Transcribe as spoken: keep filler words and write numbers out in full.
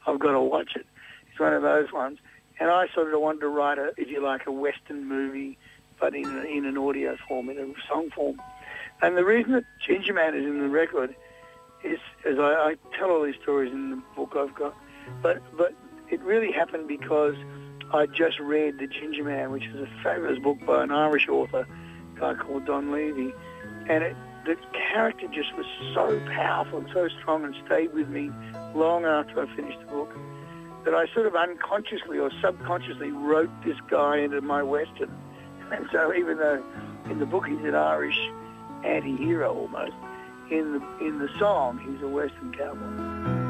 I've got to watch it. It's one of those ones. And I sort of wanted to write, a, if you like, a Western movie, but in, a, in an audio form, in a song form. And the reason that Ginger Man is in the record is, as I, I tell all these stories in the book I've got, but but it really happened because I just read The Ginger Man, which is a fabulous book by an Irish author, a guy called Don Levy, and it, the character just was so powerful and so strong and stayed with me long after I finished the book that I sort of unconsciously or subconsciously wrote this guy into my Western. And so even though in the book he's an Irish anti-hero almost, in the, in the song he's a Western cowboy.